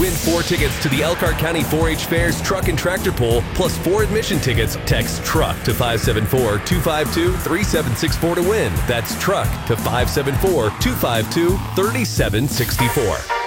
win 4 tickets to the Elkhart County 4-H Fair's Truck and Tractor Pull, plus 4 admission tickets. Text TRUCK to 574-252-3764 to win. That's TRUCK to 574-252-3764.